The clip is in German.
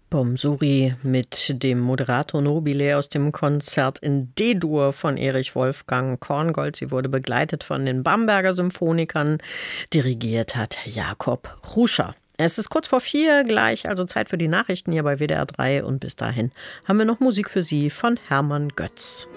Bomsuri mit dem Moderato nobile aus dem Konzert in D-Dur von Erich Wolfgang Korngold. Sie wurde begleitet von den Bamberger Symphonikern. Dirigiert hat Jakob Ruscher. Es ist kurz vor 4, gleich also Zeit für die Nachrichten hier bei WDR 3. Und bis dahin haben wir noch Musik für Sie von Hermann Götz.